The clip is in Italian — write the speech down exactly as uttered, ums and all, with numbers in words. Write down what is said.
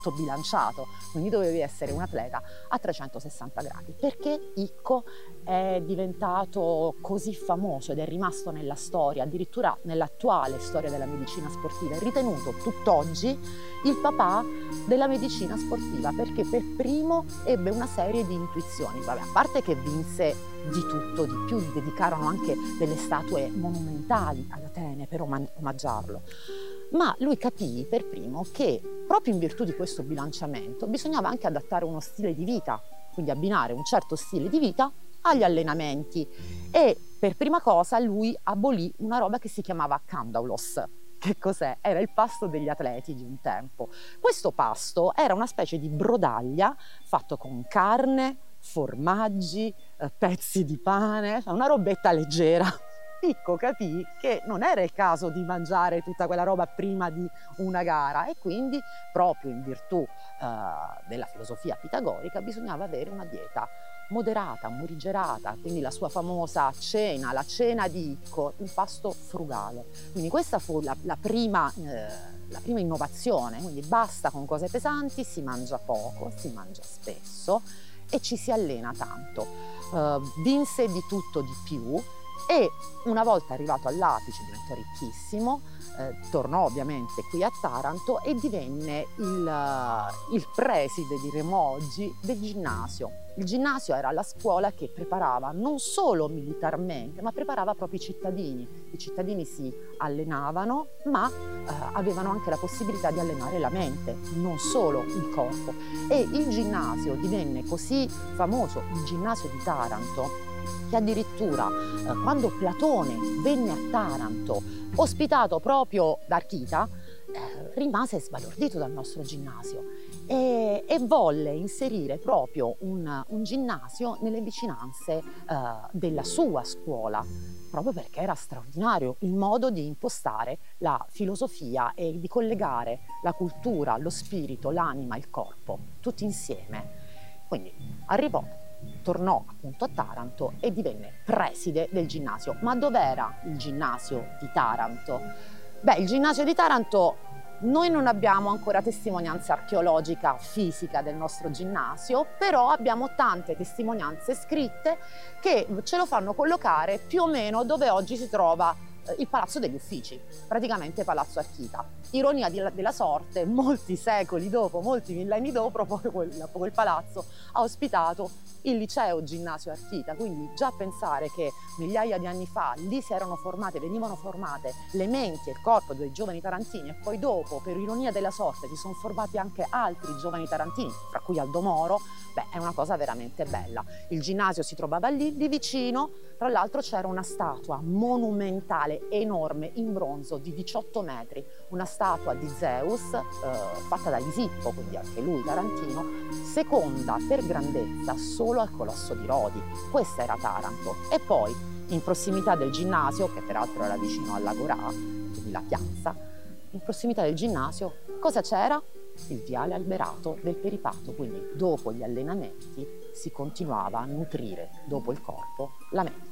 bilanciato, quindi dovevi essere un atleta a trecentosessanta gradi. Perché Icco è diventato così famoso ed è rimasto nella storia, addirittura nell'attuale storia della medicina sportiva? È ritenuto tutt'oggi il papà della medicina sportiva, perché per primo ebbe una serie di intuizioni. Vabbè, a parte che vinse di tutto, di più, gli dedicarono anche delle statue monumentali ad Atene per omaggiarlo. Ma lui capì per primo che proprio in virtù di questo bilanciamento bisognava anche adattare uno stile di vita, quindi abbinare un certo stile di vita agli allenamenti, e per prima cosa lui abolì una roba che si chiamava kandaulos. Che cos'è? Era il pasto degli atleti di un tempo. Questo pasto era una specie di brodaglia fatto con carne, formaggi, eh, pezzi di pane, una robetta leggera. Icco capì che non era il caso di mangiare tutta quella roba prima di una gara, e quindi proprio in virtù eh, della filosofia pitagorica bisognava avere una dieta moderata, morigerata, quindi la sua famosa cena, la cena di Icco, un pasto frugale. Quindi questa fu la, la, prima, eh, la prima innovazione, quindi basta con cose pesanti, si mangia poco, si mangia spesso e ci si allena tanto. Uh, vinse di tutto di più, e una volta arrivato all'apice diventò ricchissimo, eh, tornò ovviamente qui a Taranto e divenne il, uh, il preside, diremo oggi, del ginnasio. Il ginnasio era la scuola che preparava non solo militarmente, ma preparava proprio i cittadini. I cittadini si allenavano, ma eh, avevano anche la possibilità di allenare la mente, non solo il corpo. E il ginnasio divenne così famoso, il ginnasio di Taranto, che addirittura eh, quando Platone venne a Taranto, ospitato proprio da Archita, eh, rimase sbalordito dal nostro ginnasio e, e volle inserire proprio un, un ginnasio nelle vicinanze eh, della sua scuola, proprio perché era straordinario il modo di impostare la filosofia e di collegare la cultura, lo spirito, l'anima, il corpo, tutti insieme. Quindi arrivò, tornò appunto a Taranto e divenne preside del ginnasio. Ma dov'era il ginnasio di Taranto? Beh, il ginnasio di Taranto, noi non abbiamo ancora testimonianza archeologica fisica del nostro ginnasio, però abbiamo tante testimonianze scritte che ce lo fanno collocare più o meno dove oggi si trova il Palazzo degli Uffici, praticamente Palazzo Archita. Ironia della sorte, molti secoli dopo, molti millenni dopo, proprio quel, quel palazzo ha ospitato il liceo ginnasio Archita, quindi già pensare che migliaia di anni fa lì si erano formate, venivano formate le menti e il corpo dei giovani tarantini, e poi dopo, per ironia della sorte, si sono formati anche altri giovani tarantini, fra cui Aldo Moro, beh, è una cosa veramente bella. Il ginnasio si trovava lì, lì vicino, tra l'altro c'era una statua monumentale, enorme, in bronzo, di diciotto metri, una statua di Zeus, eh, fatta da Lisippo, quindi anche lui tarantino, seconda per grandezza solo al Colosso di Rodi. Questa era Taranto. E poi, in prossimità del ginnasio, che peraltro era vicino all'Agorà, quindi la piazza, in prossimità del ginnasio, cosa c'era? Il viale alberato del Peripato, quindi dopo gli allenamenti si continuava a nutrire, dopo il corpo, la mente.